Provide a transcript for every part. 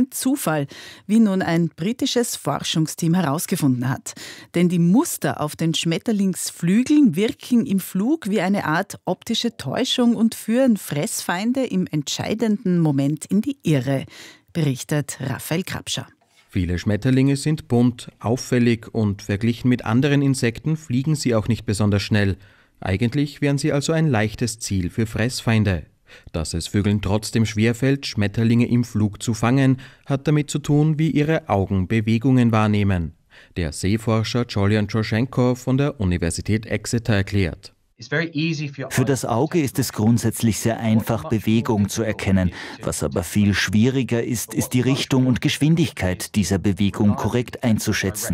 kein Zufall, wie nun ein britisches Forschungsteam herausgefunden hat. Denn die Muster auf den Schmetterlingsflügeln wirken im Flug wie eine Art optische Täuschung und führen Fressfeinde im entscheidenden Moment in die Irre, berichtet Raphael Krapscher. Viele Schmetterlinge sind bunt, auffällig und verglichen mit anderen Insekten fliegen sie auch nicht besonders schnell. Eigentlich wären sie also ein leichtes Ziel für Fressfeinde. Dass es Vögeln trotzdem schwerfällt, Schmetterlinge im Flug zu fangen, hat damit zu tun, wie ihre Augen Bewegungen wahrnehmen. Der Seeforscher Julian Troschenko von der Universität Exeter erklärt: Für das Auge ist es grundsätzlich sehr einfach, Bewegung zu erkennen. Was aber viel schwieriger ist, ist die Richtung und Geschwindigkeit dieser Bewegung korrekt einzuschätzen.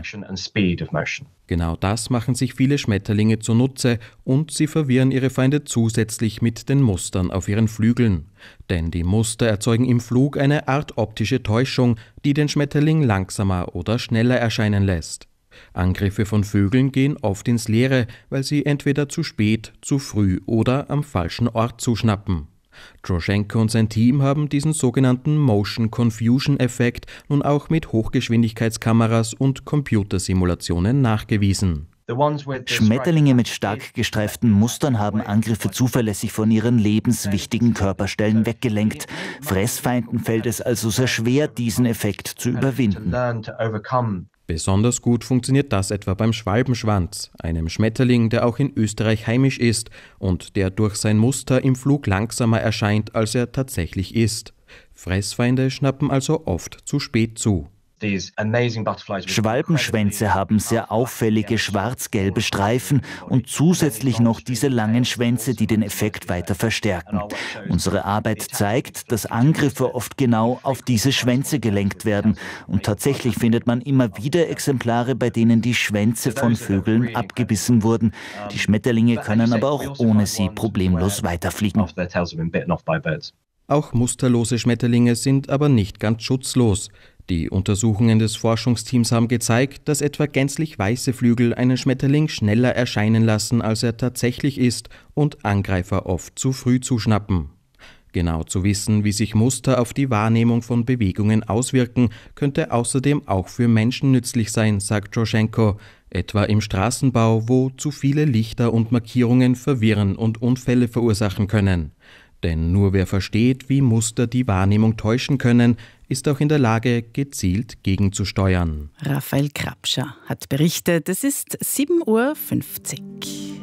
Genau das machen sich viele Schmetterlinge zunutze und sie verwirren ihre Feinde zusätzlich mit den Mustern auf ihren Flügeln. Denn die Muster erzeugen im Flug eine Art optische Täuschung, die den Schmetterling langsamer oder schneller erscheinen lässt. Angriffe von Vögeln gehen oft ins Leere, weil sie entweder zu spät, zu früh oder am falschen Ort zuschnappen. Troschenko und sein Team haben diesen sogenannten Motion Confusion Effekt nun auch mit Hochgeschwindigkeitskameras und Computersimulationen nachgewiesen. Schmetterlinge mit stark gestreiften Mustern haben Angriffe zuverlässig von ihren lebenswichtigen Körperstellen weggelenkt. Fressfeinden fällt es also sehr schwer, diesen Effekt zu überwinden. Besonders gut funktioniert das etwa beim Schwalbenschwanz, einem Schmetterling, der auch in Österreich heimisch ist und der durch sein Muster im Flug langsamer erscheint, als er tatsächlich ist. Fressfeinde schnappen also oft zu spät zu. Schwalbenschwänze haben sehr auffällige schwarz-gelbe Streifen und zusätzlich noch diese langen Schwänze, die den Effekt weiter verstärken. Unsere Arbeit zeigt, dass Angriffe oft genau auf diese Schwänze gelenkt werden. Und tatsächlich findet man immer wieder Exemplare, bei denen die Schwänze von Vögeln abgebissen wurden. Die Schmetterlinge können aber auch ohne sie problemlos weiterfliegen. Auch musterlose Schmetterlinge sind aber nicht ganz schutzlos. Die Untersuchungen des Forschungsteams haben gezeigt, dass etwa gänzlich weiße Flügel einen Schmetterling schneller erscheinen lassen, als er tatsächlich ist, und Angreifer oft zu früh zuschnappen. Genau zu wissen, wie sich Muster auf die Wahrnehmung von Bewegungen auswirken, könnte außerdem auch für Menschen nützlich sein, sagt Troschenko, etwa im Straßenbau, wo zu viele Lichter und Markierungen verwirren und Unfälle verursachen können. Denn nur wer versteht, wie Muster die Wahrnehmung täuschen können, ist auch in der Lage, gezielt gegenzusteuern. Raphael Krapscher hat berichtet, es ist 7:50 Uhr.